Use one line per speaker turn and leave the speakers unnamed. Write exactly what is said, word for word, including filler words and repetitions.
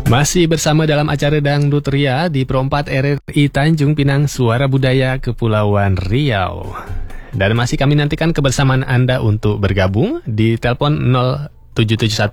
Masih bersama dalam acara Dangdut Ria di Pro empat R R I Tanjung Pinang, Suara Budaya Kepulauan Riau. Dan masih kami nantikan kebersamaan Anda untuk bergabung di telepon nol tujuh tujuh satu